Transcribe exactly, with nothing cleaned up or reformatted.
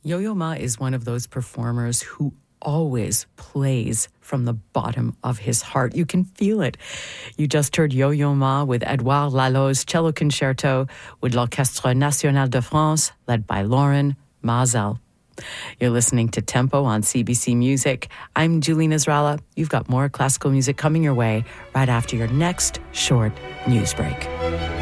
Yo-Yo Ma is one of those performers who always plays from the bottom of his heart. You can feel it. You just heard Yo-Yo Ma with Edouard Lalo's cello concerto with l'Orchestre National de France, led by Lauren Mazel. You're listening to Tempo on C B C Music. I'm Julie Nasrallah. You've got more classical music coming your way right after your next short news break.